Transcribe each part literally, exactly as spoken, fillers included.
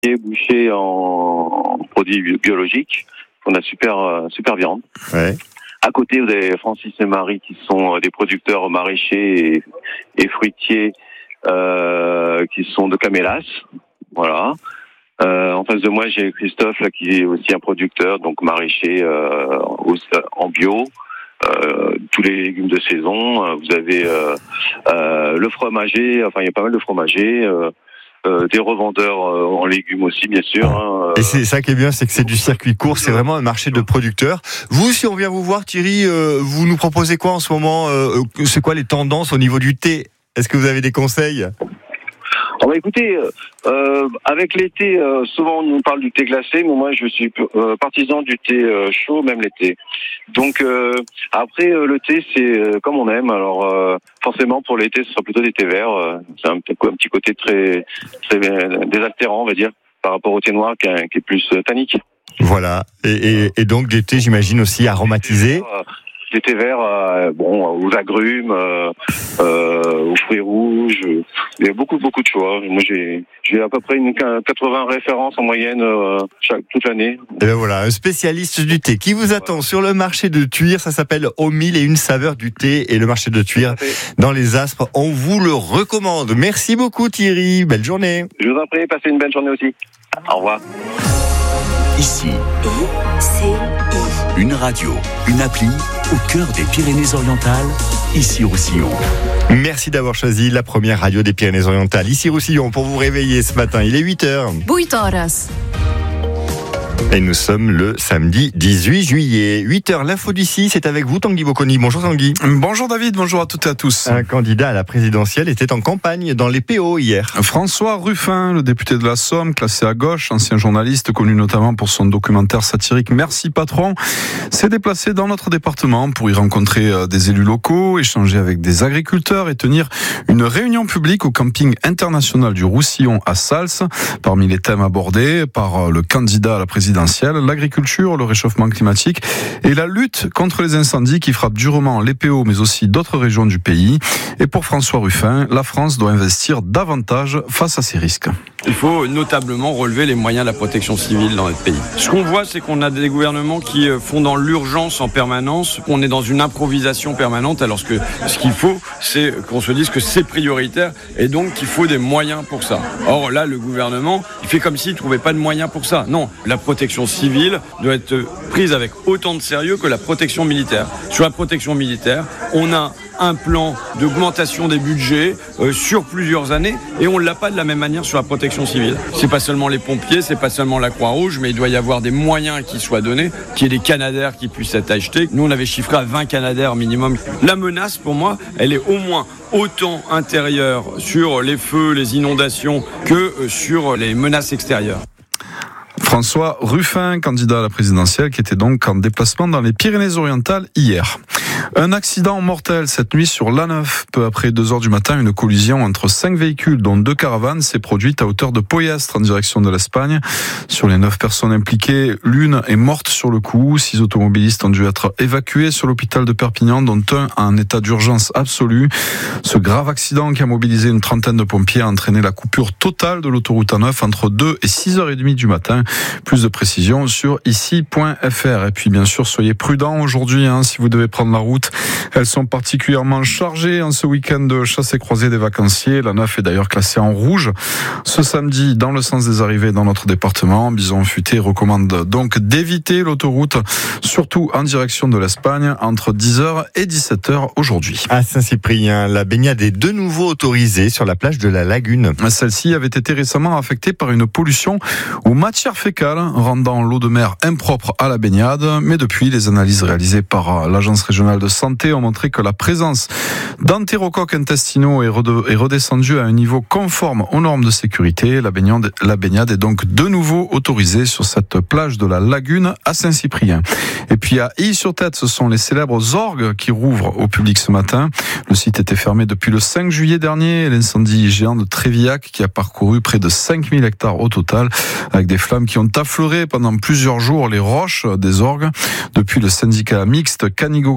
bouché en produits biologiques. On a super super viande. Ouais. À côté, vous avez Francis et Marie qui sont des producteurs maraîchers et, et fruitiers euh, qui sont de Camélas. Voilà. Euh, en face de moi, j'ai Christophe là, qui est aussi un producteur, donc maraîcher euh, en bio. Euh, tous les légumes de saison. Vous avez euh, euh, le fromager. Enfin, il y a pas mal de fromagers. Euh, Euh, des revendeurs euh, en légumes aussi, bien sûr. Hein, et c'est ça qui est bien, c'est que c'est du circuit court, c'est vraiment un marché de producteurs. Vous, si on vient vous voir, Thierry, euh, vous nous proposez quoi en ce moment euh, c'est quoi les tendances au niveau du thé? Est-ce que vous avez des conseils? Oh bah écoutez, euh, avec l'été, euh, souvent on nous parle du thé glacé, mais moi je suis euh, partisan du thé euh, chaud, même l'été. Donc euh, après euh, le thé c'est euh, comme on aime. Alors euh, forcément pour l'été ce sera plutôt des thés verts. Euh, c'est un, un petit côté très, très désaltérant, on va dire, par rapport au thé noir qui est, qui est plus euh, tannique. Voilà. Et, et, et donc des thés, j'imagine aussi aromatisés. Des thés verts, euh, bon, aux agrumes, euh, euh, aux fruits rouges. Il y a beaucoup, beaucoup de choix. Moi, j'ai, j'ai à peu près une quatre-vingts références en moyenne euh, chaque, toute l'année. Et ben voilà, un spécialiste du thé qui vous attend ouais. sur le marché de Tuire. Ça s'appelle Au mille et une saveurs du thé. Et le marché de Tuire, dans les Aspres, on vous le recommande. Merci beaucoup Thierry. Belle journée. Je vous en prie, passez une belle journée aussi. Au revoir. Ici, une radio, une appli au cœur des Pyrénées-Orientales, ici Roussillon. Merci d'avoir choisi la première radio des Pyrénées-Orientales, ici Roussillon, pour vous réveiller ce matin. Il est huit heures. huit horas. Et nous sommes le samedi dix-huit juillet. huit heures, l'info d'ici, c'est avec vous Tanguy Bocconi. Bonjour Tanguy. Bonjour David, bonjour à toutes et à tous. Un candidat à la présidentielle était en campagne dans les P O hier. François Ruffin, le député de la Somme, classé à gauche, ancien journaliste connu notamment pour son documentaire satirique Merci Patron, s'est déplacé dans notre département pour y rencontrer des élus locaux, échanger avec des agriculteurs et tenir une réunion publique au camping international du Roussillon à Sals. Parmi les thèmes abordés par le candidat à la présidentielle, l'agriculture, le réchauffement climatique et la lutte contre les incendies qui frappent durement les P O mais aussi d'autres régions du pays. Et pour François Ruffin, la France doit investir davantage face à ces risques. Il faut notablement relever les moyens de la protection civile dans notre pays. Ce qu'on voit, c'est qu'on a des gouvernements qui font dans l'urgence en permanence, qu'on est dans une improvisation permanente, alors que ce qu'il faut, c'est qu'on se dise que c'est prioritaire et donc qu'il faut des moyens pour ça. Or là, le gouvernement, il fait comme s'il ne trouvait pas de moyens pour ça. Non, la protection civile doit être prise avec autant de sérieux que la protection militaire. Sur la protection militaire, on a un plan d'augmentation des budgets euh, sur plusieurs années et on ne l'a pas de la même manière sur la protection civile. C'est pas seulement les pompiers, c'est pas seulement la Croix-Rouge, mais il doit y avoir des moyens qui soient donnés, qu'il y ait des Canadair qui puissent être achetés. Nous, on avait chiffré à vingt Canadair minimum. La menace, pour moi, elle est au moins autant intérieure sur les feux, les inondations que sur les menaces extérieures. François Ruffin, candidat à la présidentielle, qui était donc en déplacement dans les Pyrénées-Orientales hier. Un accident mortel cette nuit sur l'A neuf. Peu après deux heures du matin, une collision entre cinq véhicules, dont deux caravanes, s'est produite à hauteur de Poyestre, en direction de l'Espagne. Sur les neuf personnes impliquées, l'une est morte sur le coup. Six automobilistes ont dû être évacués sur l'hôpital de Perpignan, dont un en état d'urgence absolue. Ce grave accident qui a mobilisé une trentaine de pompiers a entraîné la coupure totale de l'autoroute A neuf entre deux et six heures trente du matin. Plus de précisions sur ici point f r. Et puis bien sûr, soyez prudents aujourd'hui hein, si vous devez prendre la route. Elles sont particulièrement chargées en ce week-end de chasse et croisée des vacanciers. La neuf est d'ailleurs classée en rouge ce samedi dans le sens des arrivées dans notre département. Bison Futé recommande donc d'éviter l'autoroute, surtout en direction de l'Espagne, entre dix heures et dix-sept heures aujourd'hui. À Saint-Cyprien, la baignade est de nouveau autorisée sur la plage de la Lagune. Celle-ci avait été récemment affectée par une pollution aux matières fécales, rendant l'eau de mer impropre à la baignade. Mais depuis, les analyses réalisées par l'Agence régionale de santé ont montré que la présence d'entérocoques intestinaux est redescendue à un niveau conforme aux normes de sécurité. La baignade, la baignade est donc de nouveau autorisée sur cette plage de la Lagune à Saint-Cyprien. Et puis à Ille-sur-Tête, ce sont les célèbres orgues qui rouvrent au public ce matin. Le site était fermé depuis le cinq juillet dernier. L'incendie géant de Trévillac qui a parcouru près de cinq mille hectares au total, avec des flammes qui ont affleuré pendant plusieurs jours les roches des orgues. Depuis, le syndicat mixte Canigo Grand Site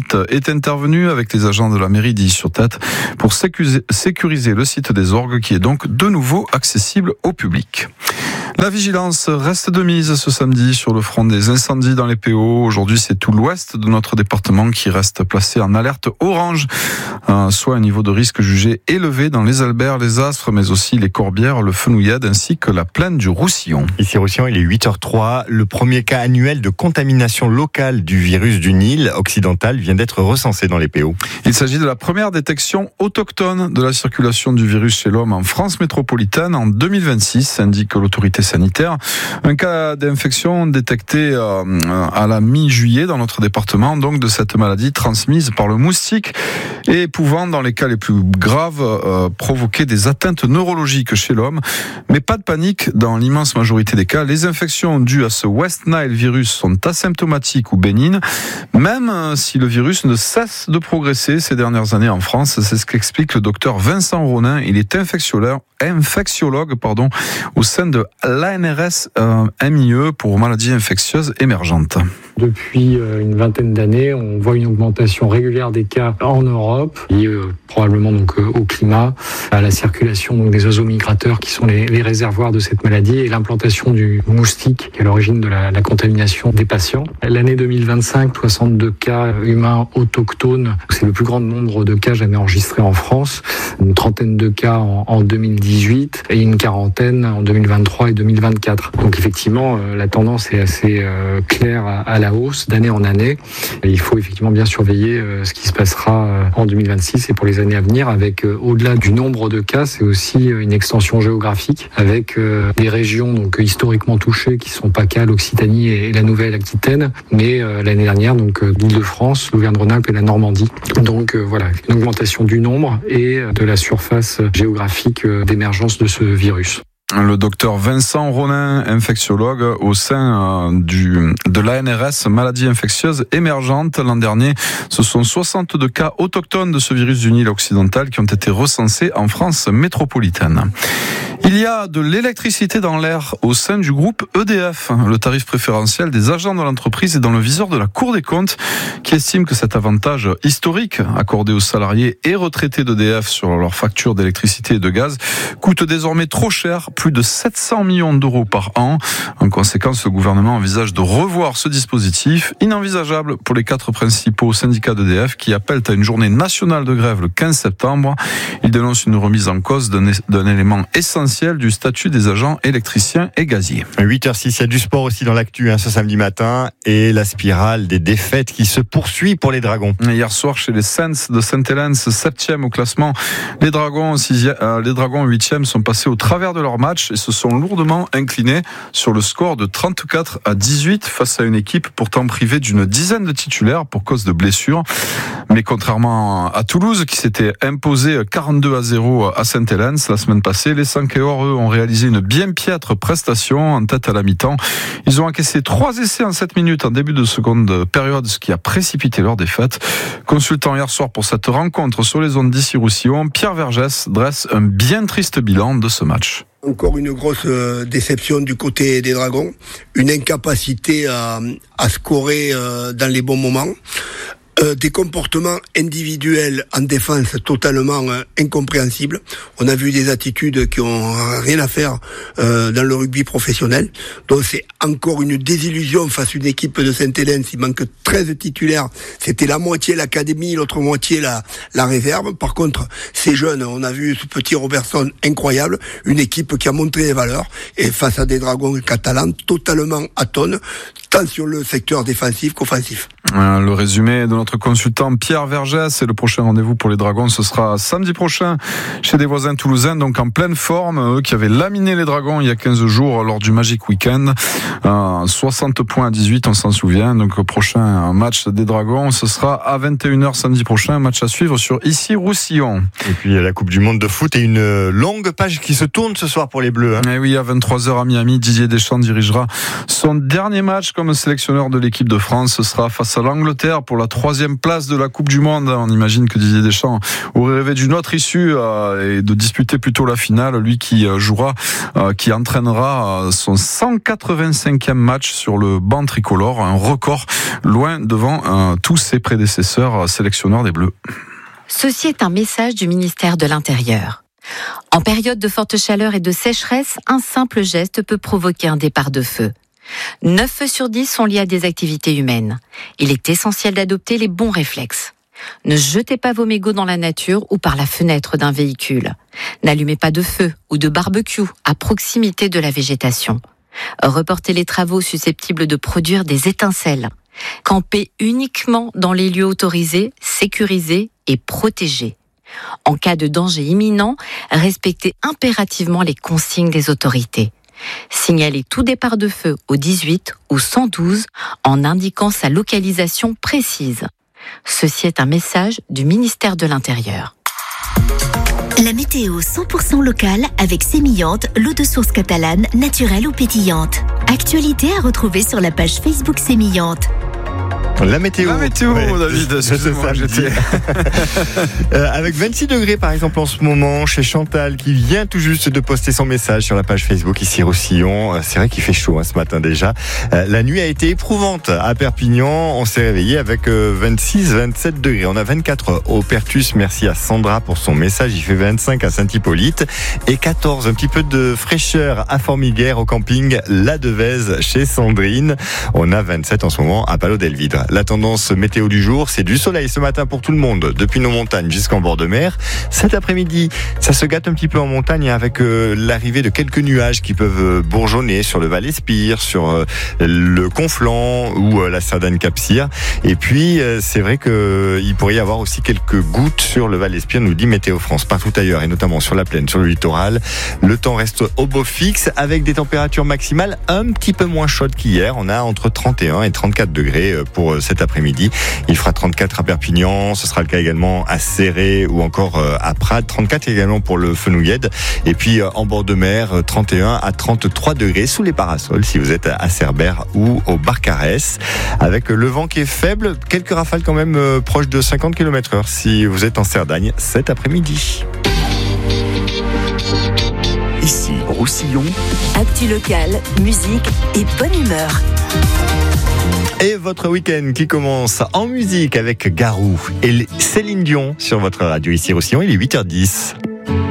site est intervenu avec les agents de la mairie d'Illy-sur-Tête pour sécuriser le site des orgues qui est donc de nouveau accessible au public. La vigilance reste de mise ce samedi sur le front des incendies dans les P O. Aujourd'hui, c'est tout l'ouest de notre département qui reste placé en alerte orange, euh, soit un niveau de risque jugé élevé dans les Alberts, les Aspres, mais aussi les Corbières, le Fenouillade ainsi que la plaine du Roussillon. Ici Roussillon, il est huit heures trois. Le premier cas annuel de contamination locale du virus du Nil occidental vient d'être recensé dans les P O. Il s'agit de la première détection autochtone de la circulation du virus chez l'homme en France métropolitaine en deux mille vingt-six, indique l'autorité sanitaire. Un cas d'infection détecté euh, à la mi-juillet dans notre département, donc de cette maladie transmise par le moustique et pouvant, dans les cas les plus graves, euh, provoquer des atteintes neurologiques chez l'homme. Mais pas de panique, dans l'immense majorité des cas, les infections dues à ce West Nile virus sont asymptomatiques ou bénignes, même si le virus ne cesse de progresser ces dernières années en France. C'est ce qu'explique le docteur Vincent Ronin. Il est infectiologue, infectiologue pardon, au sein de l'A N R S euh, M I E pour maladies infectieuses émergentes. Depuis une vingtaine d'années, on voit une augmentation régulière des cas en Europe, liée euh, probablement donc euh, au climat, à la circulation donc des oiseaux migrateurs qui sont les, les réservoirs de cette maladie et l'implantation du moustique qui est à l'origine de la, la contamination des patients. L'année deux mille vingt-cinq, soixante-deux cas humains autochtones, c'est le plus grand nombre de cas jamais enregistrés en France, une trentaine de cas en, en deux mille dix-huit et une quarantaine en deux mille vingt-trois et deux mille vingt-quatre. Donc effectivement, euh, la tendance est assez euh, claire à, à la hausse d'année en année. Et il faut effectivement bien surveiller euh, ce qui se passera euh, en deux mille vingt-six et pour les années à venir avec euh, au-delà du nombre de cas, c'est aussi euh, une extension géographique avec euh, des régions donc historiquement touchées qui sont PACA, l'Occitanie et la Nouvelle-Aquitaine, mais euh, l'année dernière donc euh, l'Île-de-France, l'Auvergne-Rhône-Alpes et la Normandie. Donc euh, voilà, une augmentation du nombre et euh, de la surface géographique euh, d'émergence de ce virus. Le docteur Vincent Ronin, infectiologue au sein du, de l'A N R S, maladie infectieuse émergente. L'an dernier, ce sont soixante-deux cas autochtones de ce virus du Nil occidental qui ont été recensés en France métropolitaine. Il y a de l'électricité dans l'air au sein du groupe E D F. Le tarif préférentiel des agents de l'entreprise est dans le viseur de la Cour des comptes qui estime que cet avantage historique accordé aux salariés et retraités d'E D F sur leur facture d'électricité et de gaz coûte désormais trop cher, plus de sept cents millions d'euros par an. En conséquence, le gouvernement envisage de revoir ce dispositif, inenvisageable pour les quatre principaux syndicats d'E D F qui appellent à une journée nationale de grève le quinze septembre. Ils dénoncent une remise en cause d'un, d'un élément essentiel du statut des agents électriciens et gaziers. huit heures six, il y a du sport aussi dans l'actu hein, ce samedi matin et la spirale des défaites qui se poursuit pour les Dragons. Hier soir chez les Saints de Sainte-Hélène, septième au classement, les Dragons sixième, euh, les Dragons huitième sont passés au travers de leur match et se sont lourdement inclinés sur le score de trente-quatre à dix-huit face à une équipe pourtant privée d'une dizaine de titulaires pour cause de blessures. Mais contrairement à Toulouse qui s'était imposé quarante-deux à zéro à Sainte-Hélène la semaine passée, les Sankéors, eux, ont réalisé une bien piètre prestation en tête à la mi-temps. Ils ont encaissé trois essais en sept minutes en début de seconde période, ce qui a précipité leur défaite. Consultant hier soir pour cette rencontre sur les ondes d'Ici Roussillon, Pierre Vergès dresse un bien triste bilan de ce match. Encore une grosse déception du côté des Dragons, une incapacité à, à scorer dans les bons moments. Euh, des comportements individuels en défense totalement euh, incompréhensibles. On a vu des attitudes qui ont rien à faire euh, dans le rugby professionnel. Donc c'est encore une désillusion face à une équipe de Sainte-Hélène. Il manque treize titulaires. C'était la moitié l'académie, l'autre moitié la, la réserve. Par contre, ces jeunes, on a vu ce petit Robertson incroyable. Une équipe qui a montré les valeurs. Et face à des Dragons catalans totalement atones, tant sur le secteur défensif qu'offensif. Le résumé de notre consultant Pierre Vergès et le prochain rendez-vous pour les Dragons, ce sera samedi prochain chez des voisins toulousains, donc en pleine forme, eux qui avaient laminé les Dragons il y a quinze jours lors du Magic Weekend. Euh, soixante points à dix-huit, on s'en souvient. Donc le prochain match des Dragons, ce sera à vingt et une heures samedi prochain, match à suivre sur Ici Roussillon. Et puis la Coupe du Monde de foot et une longue page qui se tourne ce soir pour les Bleus. Hein. Et oui, à vingt-trois heures à Miami, Didier Deschamps dirigera son dernier match comme sélectionneur de l'équipe de France. Ce sera face à l'Angleterre pour la troisième place de la Coupe du Monde. On imagine que Didier Deschamps aurait rêvé d'une autre issue euh, et de disputer plutôt la finale. Lui qui euh, jouera, euh, qui entraînera euh, son cent quatre-vingt-cinquième match sur le banc tricolore, un record loin devant euh, tous ses prédécesseurs euh, sélectionneurs des Bleus. Ceci est un message du ministère de l'Intérieur. En période de forte chaleur et de sécheresse, un simple geste peut provoquer un départ de feu. neuf feux sur dix sont liés à des activités humaines. Il est essentiel d'adopter les bons réflexes. Ne jetez pas vos mégots dans la nature ou par la fenêtre d'un véhicule. N'allumez pas de feu ou de barbecue à proximité de la végétation. Reportez les travaux susceptibles de produire des étincelles. Campez uniquement dans les lieux autorisés, sécurisés et protégés. En cas de danger imminent, respectez impérativement les consignes des autorités. Signalez tout départ de feu au dix-huit ou cent douze en indiquant sa localisation précise. Ceci est un message du ministère de l'Intérieur. La météo cent pour cent locale avec Sémillante, l'eau de source catalane, naturelle ou pétillante. Actualité à retrouver sur la page Facebook Sémillante. La météo. La météo, ouais. David, excusez-moi, j'étais... euh, avec vingt-six degrés par exemple en ce moment chez Chantal qui vient tout juste de poster son message sur la page Facebook ici Roussillon. C'est vrai qu'il fait chaud hein, ce matin déjà. Euh, la nuit a été éprouvante à Perpignan. On s'est réveillé avec euh, vingt-six vingt-sept degrés. On a vingt-quatre au Pertus. Merci à Sandra pour son message. Il fait vingt-cinq à Saint-Hippolyte et quatorze. Un petit peu de fraîcheur à Formiguère au camping La Devèze chez Sandrine. On a vingt-sept en ce moment à Palau d'Elvidre. La tendance météo du jour, c'est du soleil ce matin pour tout le monde, depuis nos montagnes jusqu'en bord de mer. Cet après-midi, ça se gâte un petit peu en montagne avec euh, l'arrivée de quelques nuages qui peuvent bourgeonner sur le Val-Espire, sur euh, le Conflent ou euh, la Cerdagne-Cap-Cyr. Et puis, euh, c'est vrai qu'il pourrait y avoir aussi quelques gouttes sur le Val-Espire, nous dit Météo France. Partout ailleurs, et notamment sur la plaine, sur le littoral, le temps reste au beau fixe avec des températures maximales un petit peu moins chaudes qu'hier. On a entre trente et un et trente-quatre degrés pour cet après-midi. Il fera trente-quatre à Perpignan, ce sera le cas également à Céré ou encore à Prades, trente-quatre également pour le Fenouillède. Et puis en bord de mer, trente et un à trente-trois degrés sous les parasols si vous êtes à Cerbère ou au Barcarès. Avec le vent qui est faible, quelques rafales quand même proches de cinquante kilomètres heure si vous êtes en Cerdagne cet après-midi. Ici, Roussillon. Actu locale, musique et bonne humeur. Et votre week-end qui commence en musique avec Garou et Céline Dion sur votre radio ici Roussillon, il est huit heures dix.